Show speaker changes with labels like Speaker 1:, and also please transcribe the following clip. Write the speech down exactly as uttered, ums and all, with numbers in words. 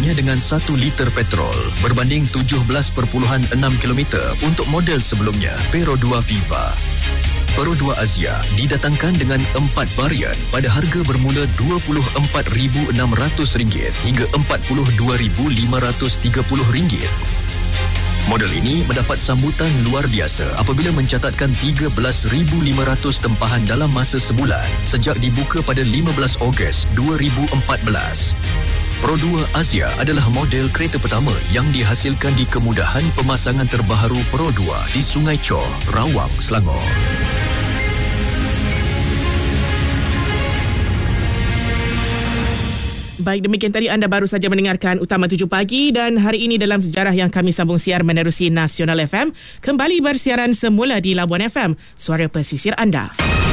Speaker 1: hanya dengan satu liter petrol berbanding tujuh belas perpuluhan enam kilometer untuk model sebelumnya, Peero dua Viva. Peero dua Asia didatangkan dengan empat varian pada harga bermula dua puluh empat ribu enam ratus ringgit hingga empat puluh dua ribu lima ratus tiga puluh ringgit. Model ini mendapat sambutan luar biasa apabila mencatatkan tiga belas ribu lima ratus tempahan dalam masa sebulan sejak dibuka pada lima belas Ogos dua ribu empat belas. Peero dua Asia adalah model kereta pertama yang dihasilkan di kemudahan pemasangan terbaharu Peero dua di Sungai Chor, Rawang, Selangor.
Speaker 2: Baik, demikian tadi anda baru saja mendengarkan Utama tujuh Pagi dan hari ini dalam sejarah yang kami sambung siar menerusi Nasional F M kembali bersiaran semula di Labuan F M, suara pesisir anda.